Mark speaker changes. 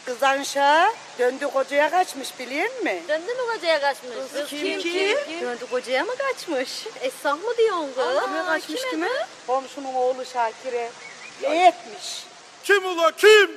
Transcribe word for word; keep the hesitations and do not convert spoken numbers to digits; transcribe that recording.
Speaker 1: Kız Anşa döndü kocaya kaçmış biliyor musun?
Speaker 2: Döndü mü kocaya kaçmış?
Speaker 1: Kız kim ki?
Speaker 2: Döndü kocaya mı kaçmış? Esnaf mı diyorsun kız?
Speaker 1: Kime kaçmış kime? Komşunun oğlu Şakir'e etmiş.
Speaker 3: Kim ula kim?